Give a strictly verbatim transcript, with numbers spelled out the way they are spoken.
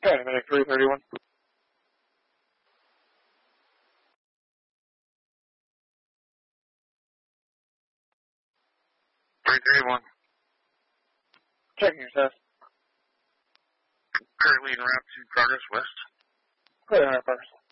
Paramedic three thirty-one. three thirty-one. Checking your test. Currently en route to Progress West. Clear one hundred first.